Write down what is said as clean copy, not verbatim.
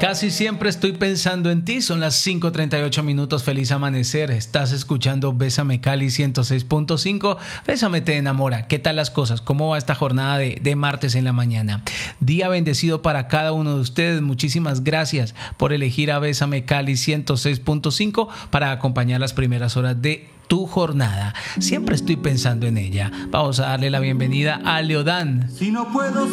Casi siempre estoy pensando en ti. Son las 5:38 minutos. Feliz amanecer. Estás escuchando Bésame Cali 106.5. Bésame te enamora. ¿Qué tal las cosas? ¿Cómo va esta jornada de martes en la mañana? Día bendecido para cada uno de ustedes. Muchísimas gracias por elegir a Bésame Cali 106.5 para acompañar las primeras horas de tu jornada. Siempre estoy pensando en ella. Vamos a darle la bienvenida a Leodán. Si no puedo